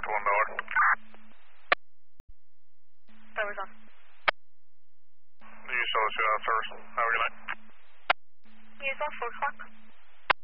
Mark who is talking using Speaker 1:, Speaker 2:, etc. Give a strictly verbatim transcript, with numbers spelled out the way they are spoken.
Speaker 1: to one Miller.
Speaker 2: Tower's on.
Speaker 1: You saw us uh, service. Have a good night.
Speaker 2: Use off four o'clock.